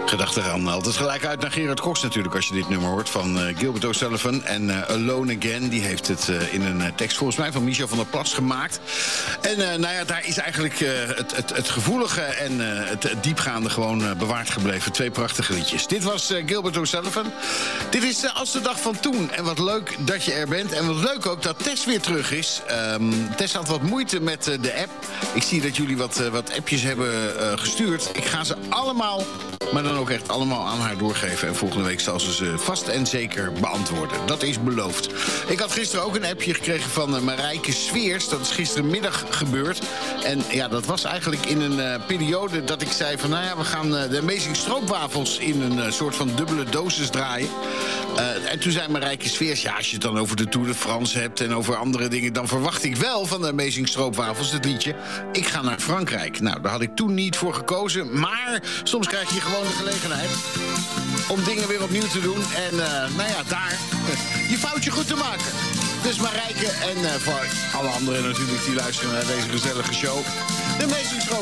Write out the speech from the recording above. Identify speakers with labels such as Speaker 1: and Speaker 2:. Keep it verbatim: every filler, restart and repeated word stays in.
Speaker 1: Gedacht eraan altijd gelijk uit naar Gerard Cox natuurlijk... als je dit nummer hoort van uh, Gilbert O'Sullivan. En uh, Alone Again, die heeft het uh, in een uh, tekst volgens mij van Michel van der Plas gemaakt. En uh, nou ja, daar is eigenlijk uh, het, het, het gevoelige en uh, het, het diepgaande gewoon uh, bewaard gebleven. Twee prachtige liedjes. Dit was uh, Gilbert O'Sullivan. Dit is uh, als de dag van toen. En wat leuk dat je er bent. En wat leuk ook dat Tess weer terug is. Um, Tess had wat moeite met uh, de app. Ik zie dat jullie wat, uh, wat appjes hebben uh, gestuurd. Ik ga ze allemaal... maar dan ook echt allemaal aan haar doorgeven. En volgende week zal ze ze vast en zeker beantwoorden. Dat is beloofd. Ik had gisteren ook een appje gekregen van uh, Marijke Sveers. Dat is gisterenmiddag gebeurd. En ja, dat was eigenlijk in een uh, periode dat ik zei van... nou ja, we gaan uh, de Amazing Stroopwafels in een uh, soort van dubbele dosis draaien. Uh, en toen zei Marijke Sveers... ja, als je het dan over de Tour de France hebt en over andere dingen... dan verwacht ik wel van de Amazing Stroopwafels, het liedje... ik ga naar Frankrijk. Nou, daar had ik toen niet voor gekozen. Maar soms krijg je gewoon de gelegenheid om dingen weer opnieuw te doen. En uh, nou ja, daar je foutje goed te maken. Dus Marijke en uh, voor alle anderen natuurlijk die luisteren naar deze gezellige show. De Amazing Stroopwafels.